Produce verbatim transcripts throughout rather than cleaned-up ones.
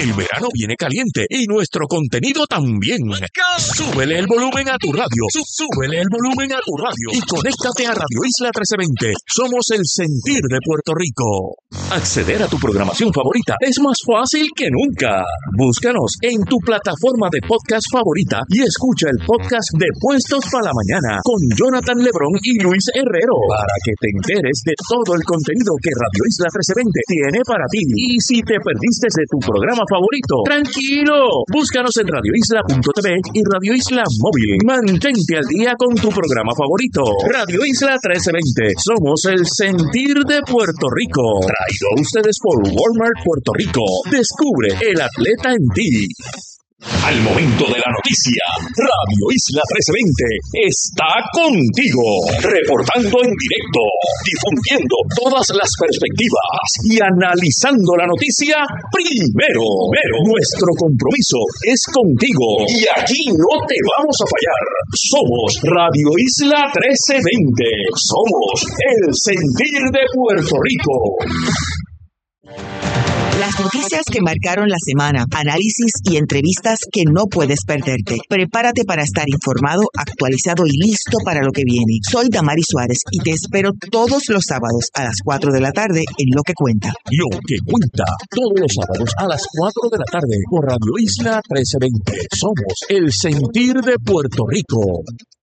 El verano viene caliente y nuestro contenido también. Súbele el volumen a tu radio. Súbele el volumen a tu radio. Y conéctate a Radio Isla trece veinte. Somos el sentir de Puerto Rico. Acceder a tu programación favorita es más fácil que nunca. Búscanos en tu plataforma de podcast favorita y escucha el podcast de Puestos para la Mañana con Jonathan Lebrón y Luis Herrero para que te enteres de todo el contenido que Radio Isla trece veinte tiene para ti. Y si te perdiste de tu programa favorito, tranquilo, búscanos en radio isla punto t v y Radio Isla Móvil. Mantente al día con tu programa favorito. Radio Isla trece veinte, somos el sentir de Puerto Rico. Traído a ustedes por Walmart Puerto Rico. Descubre el atleta en ti. Al momento de la noticia, Radio Isla trece veinte está contigo, reportando en directo, difundiendo todas las perspectivas y analizando la noticia primero. Pero nuestro compromiso es contigo y aquí no te vamos a fallar. Somos Radio Isla trece veinte, somos el sentir de Puerto Rico. Las noticias que marcaron la semana, análisis y entrevistas que no puedes perderte. Prepárate para estar informado, actualizado y listo para lo que viene. Soy Damari Suárez y te espero todos los sábados a las cuatro de la tarde en Lo que Cuenta. Lo que Cuenta, todos los sábados a las cuatro de la tarde por Radio Isla trece veinte. Somos el sentir de Puerto Rico.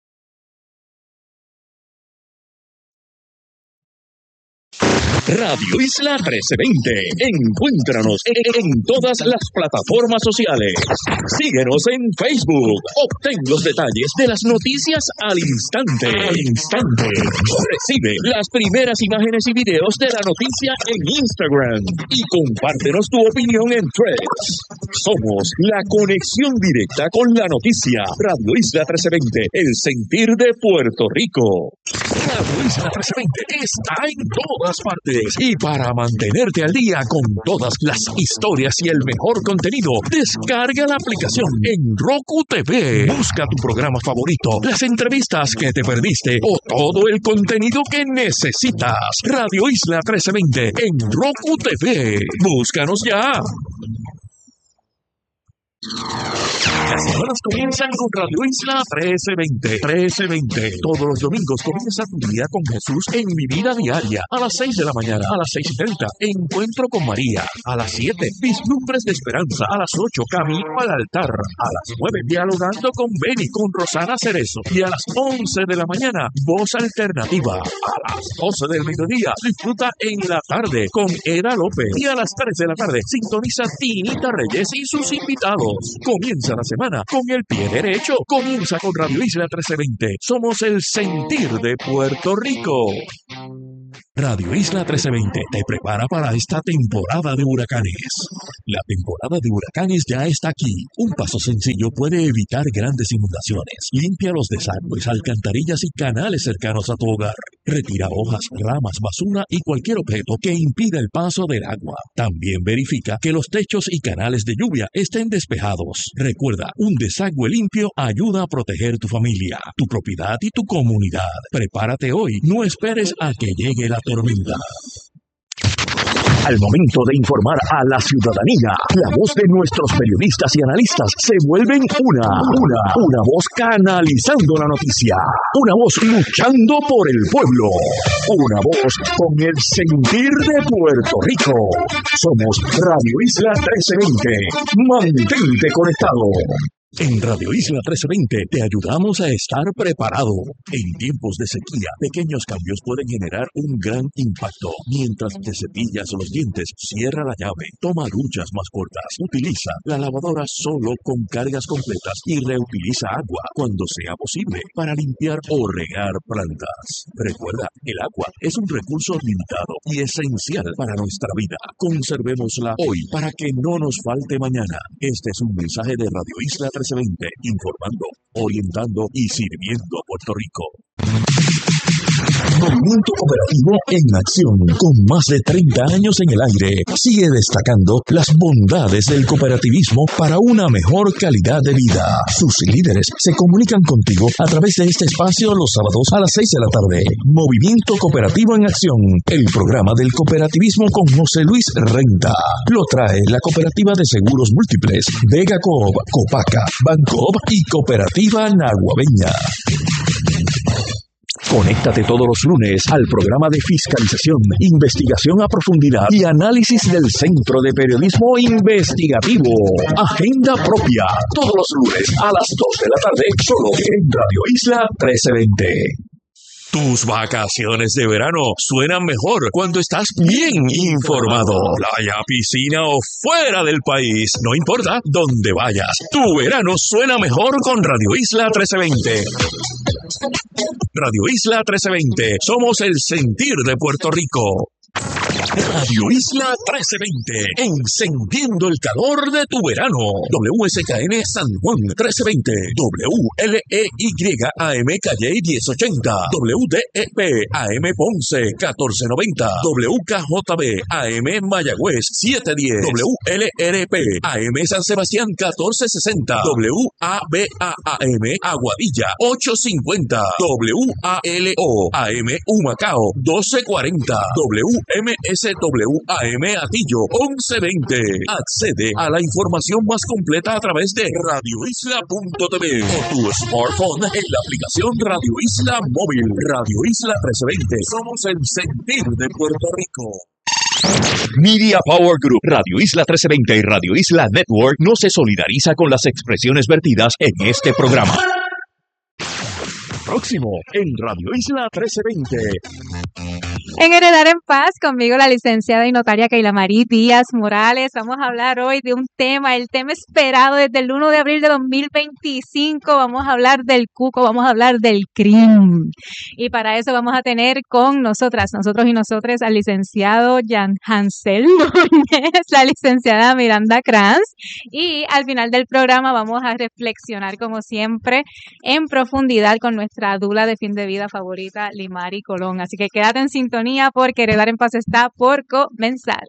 Radio Isla trece veinte. Encuéntranos en, en todas las plataformas sociales. Síguenos en Facebook. Obtén los detalles de las noticias al instante. Al instante. Recibe las primeras imágenes y videos de la noticia en Instagram. Y compártenos tu opinión en Threads. Somos la conexión directa con la noticia. Radio Isla trece veinte. El sentir de Puerto Rico. Radio Isla trece veinte está en todas partes. Y para mantenerte al día con todas las historias y el mejor contenido, descarga la aplicación en Roku T V. Busca tu programa favorito, las entrevistas que te perdiste o todo el contenido que necesitas. Radio Isla trece veinte en Roku T V. Búscanos ya. Las semanas comienzan con Radio Isla trece veinte. trece veinte. Todos los domingos comienza tu día con Jesús en Mi Vida Diaria. A las seis de la mañana, a las seis y treinta, Encuentro con María. A las siete, Vislumbres de Esperanza. A las ocho, Camino al Altar. A las nueve, Dialogando con Beni, con Rosana Cerezo. Y a las once de la mañana, Voz Alternativa. A las doce del mediodía, disfruta En la Tarde con Eda López. Y a las tres de la tarde, sintoniza Tinita Reyes y sus invitados. Comienza la semana con el pie derecho. Comienza con Radio Isla trece veinte. Somos el sentir de Puerto Rico. Radio Isla trece veinte te prepara para esta temporada de huracanes. La temporada de huracanes ya está aquí. Un paso sencillo puede evitar grandes inundaciones. Limpia los desagües, alcantarillas y canales cercanos a tu hogar. Retira hojas, ramas, basura y cualquier objeto que impida el paso del agua. También verifica que los techos y canales de lluvia estén despejados. Recuerda, un desagüe limpio ayuda a proteger tu familia, tu propiedad y tu comunidad. Prepárate hoy. No esperes a que llegue la tormenta. Al momento de informar a la ciudadanía, la voz de nuestros periodistas y analistas se vuelven una, una, una voz canalizando la noticia, una voz luchando por el pueblo, una voz con el sentir de Puerto Rico. Somos Radio Isla trece veinte. Mantente conectado. En Radio Isla trece veinte te ayudamos a estar preparado. En tiempos de sequía, pequeños cambios pueden generar un gran impacto. Mientras te cepillas los dientes, cierra la llave, toma duchas más cortas, utiliza la lavadora solo con cargas completas y reutiliza agua cuando sea posible para limpiar o regar plantas. Recuerda, el agua es un recurso limitado y esencial para nuestra vida. Conservémosla hoy para que no nos falte mañana. Este es un mensaje de Radio Isla trece veinte, informando, orientando y sirviendo a Puerto Rico. Movimiento Cooperativo en Acción, con más de treinta años en el aire, sigue destacando las bondades del cooperativismo para una mejor calidad de vida. Sus líderes se comunican contigo a través de este espacio los sábados a las seis de la tarde. Movimiento Cooperativo en Acción, el programa del cooperativismo con José Luis Renta. Lo trae la Cooperativa de Seguros Múltiples, Vega Coop, Copaca, Bancoop y Cooperativa Naguabeña. Conéctate todos los lunes al programa de fiscalización, investigación a profundidad y análisis del Centro de Periodismo Investigativo. Agenda propia, todos los lunes a las dos de la tarde, solo en Radio Isla trece veinte. Tus vacaciones de verano suenan mejor cuando estás bien informado. Playa, piscina o fuera del país, no importa dónde vayas. Tu verano suena mejor con Radio Isla trece veinte. Radio Isla trece veinte. Somos el sentir de Puerto Rico. Radio Isla trece veinte, encendiendo el calor de tu verano. W S K N San Juan trece veinte, W L E Y A M Calle diez ochenta, W D E P A M Ponce catorce noventa, W K J B A M Mayagüez setecientos diez, W L R P A M San Sebastián catorce sesenta, W A B A A M Aguadilla ochocientos cincuenta, W A L O A M Humacao doce cuarenta, W M S W A M Atillo once veinte. Accede a la información más completa a través de radio isla punto t v o tu smartphone en la aplicación Radio Isla Móvil. Radio Isla trece veinte. Somos el sentir de Puerto Rico. Media Power Group, Radio Isla trece veinte y Radio Isla Network no se solidariza con las expresiones vertidas en este programa. Próximo en Radio Isla trece veinte. En Heredar en Paz, conmigo la licenciada y notaria Keila Marí Díaz Morales. Vamos a hablar hoy de un tema, el tema esperado desde el primero de abril de dos mil veinticinco. Vamos a hablar del cuco, vamos a hablar del crimen. Y para eso vamos a tener con nosotras, nosotros y nosotras, al licenciado Jan Hansel Núñez, la licenciada Miranda Kranz. Y al final del programa vamos a reflexionar, como siempre, en profundidad con nuestra dula de fin de vida favorita, Limari Colón. Así que quédate en sintonía, porque Heredar en Paz está por comenzar.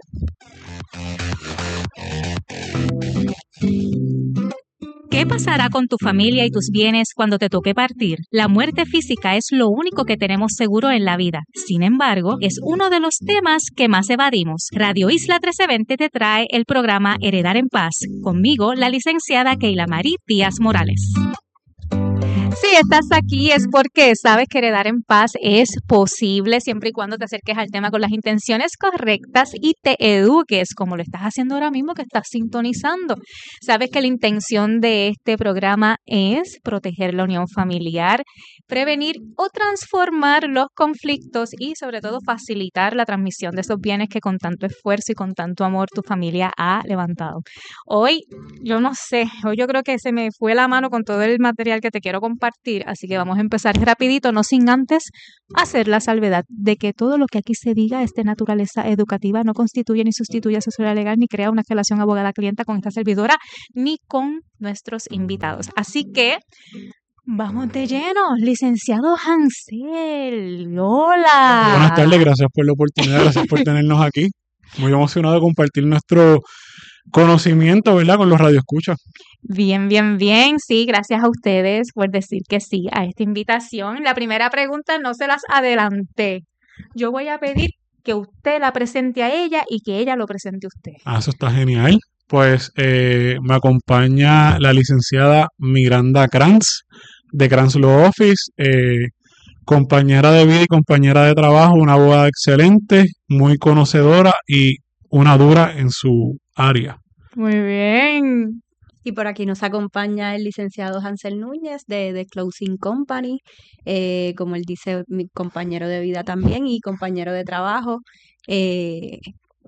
¿Qué pasará con tu familia y tus bienes cuando te toque partir? La muerte física es lo único que tenemos seguro en la vida. Sin embargo, es uno de los temas que más evadimos. Radio Isla trece veinte te trae el programa Heredar en Paz. Conmigo, la licenciada Keila Marí Díaz Morales. Si estás aquí es porque sabes que heredar en paz es posible siempre y cuando te acerques al tema con las intenciones correctas y te eduques, como lo estás haciendo ahora mismo que estás sintonizando. Sabes que la intención de este programa es proteger la unión familiar, prevenir o transformar los conflictos y sobre todo facilitar la transmisión de esos bienes que con tanto esfuerzo y con tanto amor tu familia ha levantado. Hoy, yo no sé, hoy yo creo que se me fue la mano con todo el material que te quiero compartir, así que vamos a empezar rapidito, no sin antes hacer la salvedad de que todo lo que aquí se diga es de naturaleza educativa, no constituye ni sustituye asesoría legal, ni crea una relación abogada-clienta con esta servidora, ni con nuestros invitados. Así que vamos de lleno, licenciado Hansel, hola. Buenas tardes, gracias por la oportunidad, gracias por tenernos aquí. Muy emocionado de compartir nuestro conocimiento, ¿verdad?, con los radioescuchas. Bien, bien, bien. Sí, gracias a ustedes por decir que sí a esta invitación. La primera pregunta no se las adelanté. Yo voy a pedir que usted la presente a ella y que ella lo presente a usted. Ah, eso está genial. Pues eh, me acompaña la licenciada Miranda Kranz, de Kranz Law Office, eh, compañera de vida y compañera de trabajo, una abogada excelente, muy conocedora y una dura en su área. Muy bien. Y por aquí nos acompaña el licenciado Hansel Núñez de The Closing Company, eh, como él dice, mi compañero de vida también y compañero de trabajo. Eh,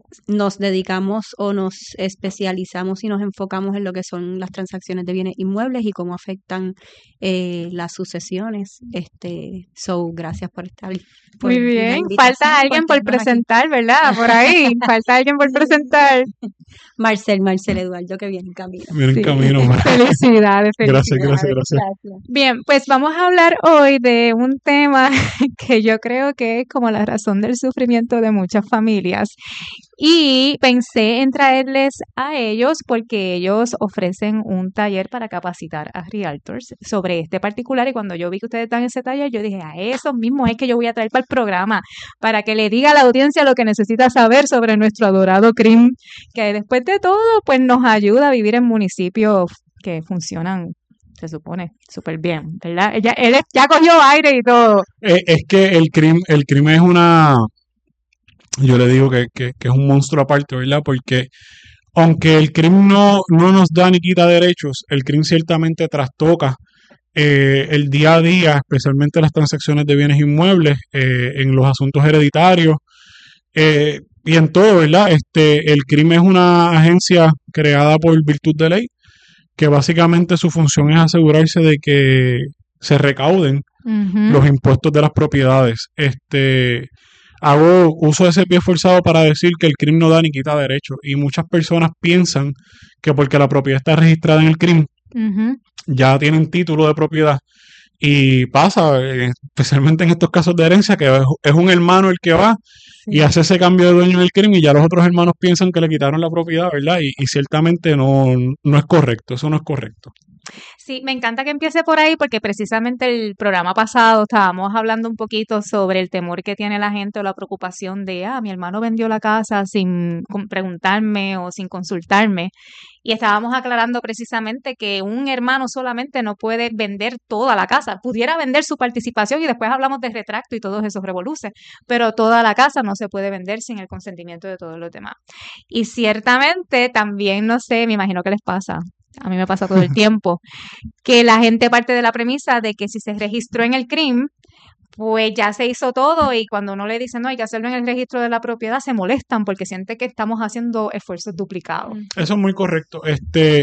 nos dedicamos o nos especializamos y nos enfocamos en lo que son las transacciones de bienes inmuebles y cómo afectan eh, las sucesiones. Este, so, gracias por estar. Por Muy bien, falta alguien por presentar, aquí. ¿Verdad? Por ahí, falta alguien por presentar. Marcel, Marcel Eduardo, que viene en camino. Viene en sí. camino. Felicidades, felicidades. Gracias, gracias, gracias. Bien, pues vamos a hablar hoy de un tema que yo creo que es como la razón del sufrimiento de muchas familias. Y pensé en traerles a ellos porque ellos ofrecen un taller para capacitar a realtors sobre este particular, y cuando yo vi que ustedes dan ese taller, yo dije, a eso mismo es que yo voy a traer para el programa, para que le diga a la audiencia lo que necesita saber sobre nuestro adorado C R I M, que después de todo, pues nos ayuda a vivir en municipios que funcionan, se supone, súper bien, ¿verdad? Ella, él ya cogió aire y todo. Eh, es que el C R I M, el C R I M es una... Yo le digo que, que, que es un monstruo aparte, ¿verdad? Porque aunque el C R I M no, no nos da ni quita derechos, el C R I M ciertamente trastoca eh, el día a día, especialmente las transacciones de bienes inmuebles, eh, en los asuntos hereditarios eh, y en todo, ¿verdad? Este, el C R I M es una agencia creada por virtud de ley, que básicamente su función es asegurarse de que se recauden uh-huh. los impuestos de las propiedades. Este... Hago uso de ese pie forzado para decir que el C R I M no da ni quita derecho, y muchas personas piensan que porque la propiedad está registrada en el C R I M uh-huh. ya tienen título de propiedad, y pasa, especialmente en estos casos de herencia, que es un hermano el que va sí. y hace ese cambio de dueño en el C R I M, y ya los otros hermanos piensan que le quitaron la propiedad, ¿verdad? Y, y ciertamente no, no es correcto, eso no es correcto. Sí, me encanta que empiece por ahí porque precisamente el programa pasado estábamos hablando un poquito sobre el temor que tiene la gente o la preocupación de, ah, mi hermano vendió la casa sin preguntarme o sin consultarme, y estábamos aclarando precisamente que un hermano solamente no puede vender toda la casa, pudiera vender su participación y después hablamos de retracto y todos esos revoluces, pero toda la casa no se puede vender sin el consentimiento de todos los demás. Y ciertamente también, no sé, me imagino que les pasa, a mí me pasa todo el tiempo, que la gente parte de la premisa de que si se registró en el C R I M, pues ya se hizo todo, y cuando uno le dice no, hay que hacerlo en el registro de la propiedad, se molestan porque sienten que estamos haciendo esfuerzos duplicados. Eso es muy correcto. Este,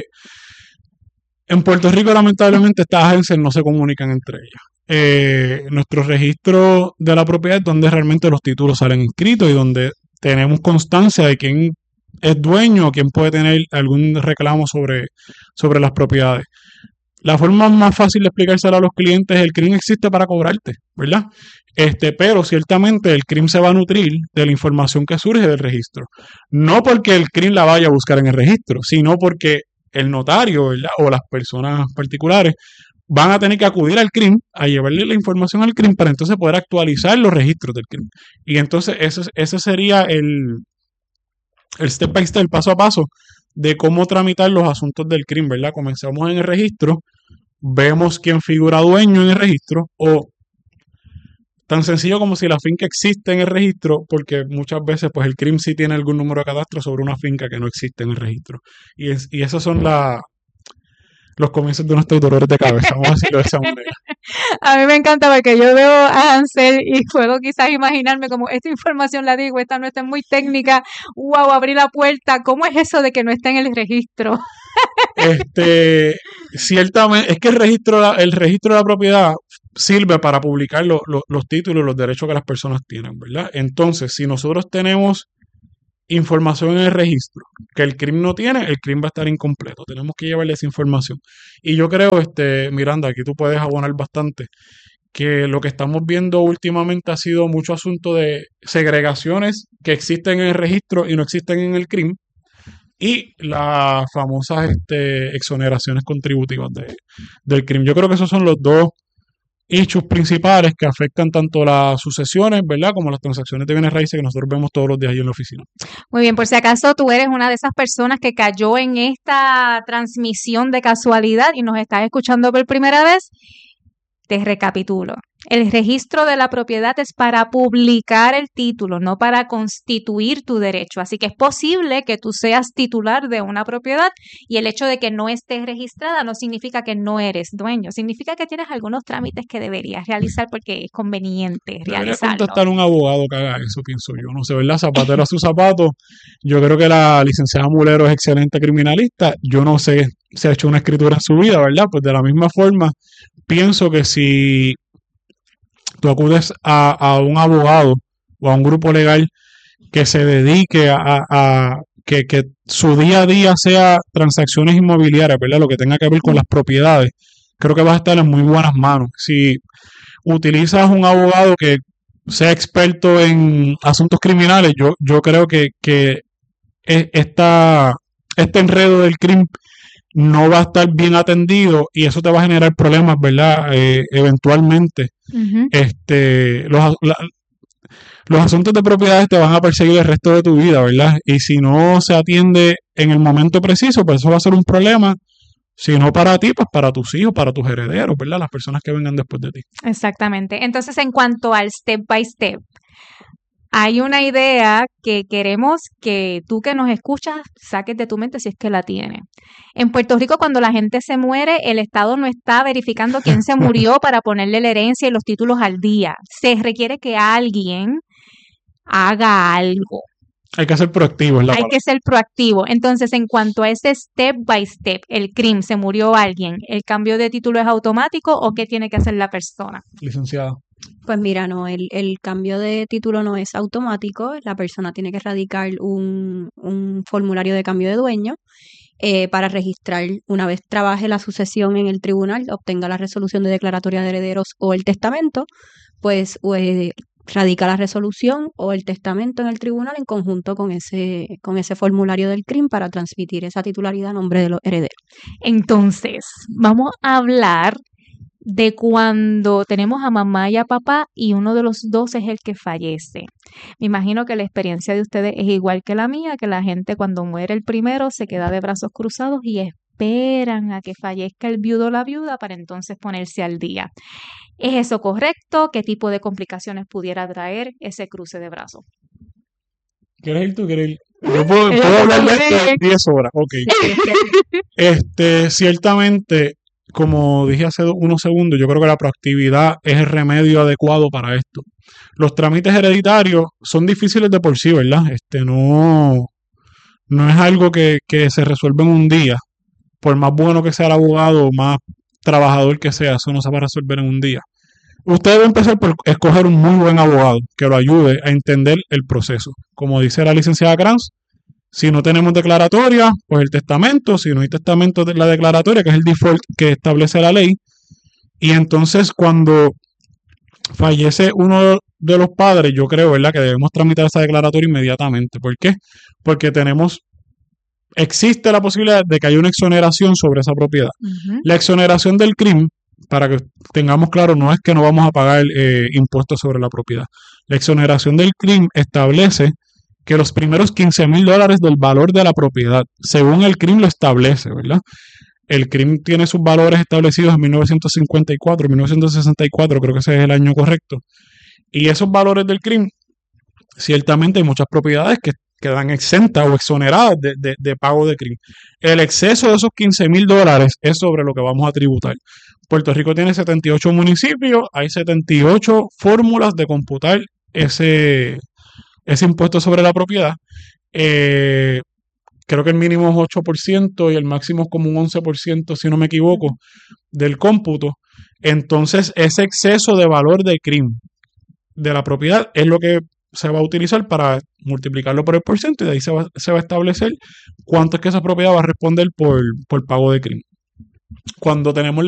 en Puerto Rico, lamentablemente, estas agencias no se comunican entre ellas. Eh, nuestro registro de la propiedad es donde realmente los títulos salen inscritos y donde tenemos constancia de quién es dueño o quién puede tener algún reclamo sobre, sobre las propiedades. La forma más fácil de explicárselo a los clientes es: el C R I M existe para cobrarte, ¿verdad? Este, pero ciertamente el C R I M se va a nutrir de la información que surge del registro. No porque el C R I M la vaya a buscar en el registro, sino porque el notario, ¿verdad?, o las personas particulares van a tener que acudir al C R I M a llevarle la información al C R I M para entonces poder actualizar los registros del C R I M. Y entonces ese, ese sería el... el step by step, el paso a paso de cómo tramitar los asuntos del C R I M, ¿verdad? Comenzamos en el registro, vemos quién figura dueño en el registro, o tan sencillo como si la finca existe en el registro, porque muchas veces pues el C R I M sí tiene algún número de cadastro sobre una finca que no existe en el registro. Y, es, y esos son la, los comienzos de nuestros dolores de cabeza, vamos a decirlo de esa manera. A mí me encanta porque yo veo a Ansel y puedo quizás imaginarme como esta información la digo, esta no está muy técnica, wow, abrí la puerta, ¿cómo es eso de que no está en el registro? Este, ciertamente, es que el registro, el registro de la propiedad sirve para publicar lo, lo, los títulos y los derechos que las personas tienen, ¿verdad? Entonces, si nosotros tenemos información en el registro que el C R I M no tiene, el C R I M va a estar incompleto. Tenemos que llevarle esa información. Y yo creo, este, Miranda, aquí tú puedes abonar bastante, que lo que estamos viendo últimamente ha sido mucho asunto de segregaciones que existen en el registro y no existen en el C R I M, y las famosas este, exoneraciones contributivas de, del C R I M. Yo creo que esos son los dos hechos principales que afectan tanto las sucesiones, ¿verdad?, como las transacciones de bienes raíces que nosotros vemos todos los días ahí en la oficina. Muy bien, por si acaso tú eres una de esas personas que cayó en esta transmisión de casualidad y nos estás escuchando por primera vez, te recapitulo. El registro de la propiedad es para publicar el título, no para constituir tu derecho. Así que es posible que tú seas titular de una propiedad y el hecho de que no estés registrada no significa que no eres dueño. Significa que tienes algunos trámites que deberías realizar porque es conveniente Debería realizarlo. contactar a un abogado que haga eso, pienso yo. No sé, ¿verdad? Zapatero a su zapato. Yo creo que la licenciada Mulero es excelente criminalista. Yo no sé si ha hecho una escritura en su vida, ¿verdad? Pues de la misma forma, pienso que si tú acudes a, a un abogado o a un grupo legal que se dedique a, a, a que, que su día a día sea transacciones inmobiliarias, ¿verdad? Lo que tenga que ver con las propiedades, creo que vas a estar en muy buenas manos. Si utilizas un abogado que sea experto en asuntos criminales, yo, yo creo que, que esta, este enredo del crimen no va a estar bien atendido y eso te va a generar problemas, ¿verdad? Eh, eventualmente. Uh-huh. Este, los, la, los asuntos de propiedades te van a perseguir el resto de tu vida, ¿verdad? Y si no se atiende en el momento preciso, pues eso va a ser un problema. Si no para ti, pues para tus hijos, para tus herederos, ¿verdad? Las personas que vengan después de ti. Exactamente. Entonces, en cuanto al step by step, hay una idea que queremos que tú que nos escuchas saques de tu mente si es que la tienes. En Puerto Rico, cuando la gente se muere, el Estado no está verificando quién se murió para ponerle la herencia y los títulos al día. Se requiere que alguien haga algo. Hay que ser proactivo, es la Hay palabra. que ser proactivo. Entonces, en cuanto a ese step by step, el crimen, se murió alguien, ¿el cambio de título es automático o qué tiene que hacer la persona? Licenciada. Pues mira, no, el, el cambio de título no es automático, la persona tiene que radicar un, un formulario de cambio de dueño eh, para registrar, una vez trabaje la sucesión en el tribunal, obtenga la resolución de declaratoria de herederos o el testamento, pues eh, radica la resolución o el testamento en el tribunal en conjunto con ese, con ese formulario del C R I M para transmitir esa titularidad a nombre de los herederos. Entonces, vamos a hablar de cuando tenemos a mamá y a papá y uno de los dos es el que fallece. Me imagino que la experiencia de ustedes es igual que la mía, que la gente cuando muere el primero se queda de brazos cruzados y esperan a que fallezca el viudo o la viuda para entonces ponerse al día. ¿Es eso correcto? ¿Qué tipo de complicaciones pudiera traer ese cruce de brazos? ¿Quieres ir tú? ¿Quieres ir? Yo puedo, puedo hablar de esto diez horas. Ok. Este, ciertamente, como dije hace unos segundos, yo creo que la proactividad es el remedio adecuado para esto. Los trámites hereditarios son difíciles de por sí, ¿verdad? Este, no, no es algo que, que se resuelve en un día. Por más bueno que sea el abogado, más trabajador que sea, eso no se va a resolver en un día. Usted debe empezar por escoger un muy buen abogado que lo ayude a entender el proceso. Como dice la licenciada Kranz, si no tenemos declaratoria, pues el testamento. Si no hay testamento, la declaratoria, que es el default que establece la ley. Y entonces cuando fallece uno de los padres, yo creo, ¿verdad?, que debemos tramitar esa declaratoria inmediatamente. ¿Por qué? Porque tenemos, existe la posibilidad de que haya una exoneración sobre esa propiedad. Uh-huh. La exoneración del C R I M, para que tengamos claro, no es que no vamos a pagar eh, impuestos sobre la propiedad. La exoneración del C R I M establece que los primeros quince mil dólares del valor de la propiedad, según el C R I M lo establece, ¿verdad? El C R I M tiene sus valores establecidos en mil novecientos cincuenta y cuatro, mil novecientos sesenta y cuatro, creo que ese es el año correcto. Y esos valores del C R I M, ciertamente hay muchas propiedades que quedan exentas o exoneradas de, de, de pago de C R I M. El exceso de esos quince mil dólares es sobre lo que vamos a tributar. Puerto Rico tiene setenta y ocho municipios, hay setenta y ocho fórmulas de computar ese, ese impuesto sobre la propiedad. Eh, creo que el mínimo es ocho por ciento y el máximo es como un once por ciento, si no me equivoco, del cómputo. Entonces, ese exceso de valor de C R I M de la propiedad es lo que se va a utilizar para multiplicarlo por el porcentaje y de ahí se va, se va a establecer cuánto es que esa propiedad va a responder por, por pago de C R I M. Cuando tenemos